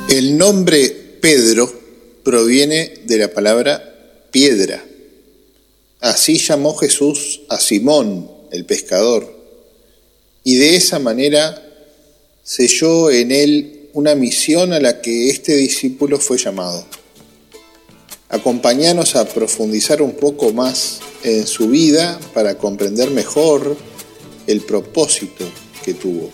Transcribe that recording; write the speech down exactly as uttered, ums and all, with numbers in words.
El nombre Pedro proviene de la palabra piedra. Así llamó Jesús a Simón, el pescador, y de esa manera selló en él una misión a la que este discípulo fue llamado. Acompáñanos a profundizar un poco más en su vida para comprender mejor el propósito que tuvo.